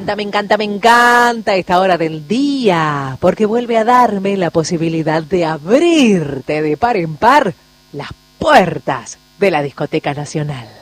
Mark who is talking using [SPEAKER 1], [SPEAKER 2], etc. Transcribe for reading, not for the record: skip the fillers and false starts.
[SPEAKER 1] Me encanta esta hora del día, porque vuelve a darme la posibilidad de abrirte de par en par las puertas de la Discoteca Nacional.